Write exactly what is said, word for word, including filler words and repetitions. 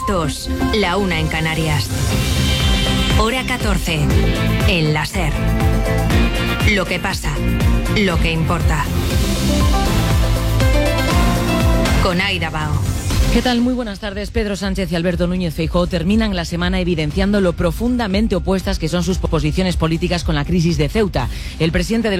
dos, la una en Canarias. Hora catorce, en la SER. Lo que pasa, lo que importa. Con Aida Bao. ¿Qué tal? Muy buenas tardes. Pedro Sánchez y Alberto Núñez Feijóo terminan la semana evidenciando lo profundamente opuestas que son sus posiciones políticas con la crisis de Ceuta. El presidente del